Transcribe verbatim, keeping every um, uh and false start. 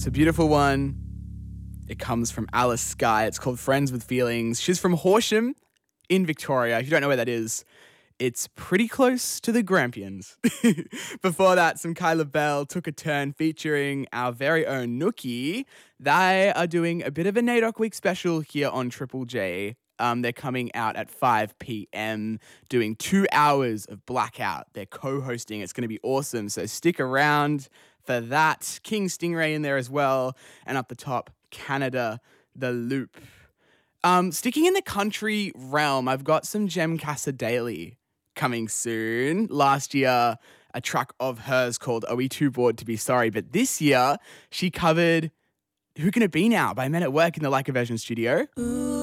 It's a beautiful one. It comes from Alice Skye. It's called Friends with Feelings. She's from Horsham in Victoria. If you don't know where that is, it's pretty close to the Grampians. Before that, some Kyla Bell, Took a Turn, featuring our very own Nookie. They are doing a bit of a NAIDOC Week special here on Triple J. Um, they're coming out at five p.m, doing two hours of Blackout. They're co-hosting. It's going to be awesome, so stick around for that. King Stingray in there as well. And up the top, Canada, The Loop. Um, sticking in the country realm, I've got some Jem Casa Daily coming soon. Last year, a track of hers called Are We Too Bored to Be Sorry? But this year, she covered Who Can It Be Now by Men at Work in the Like a Version studio. Ooh.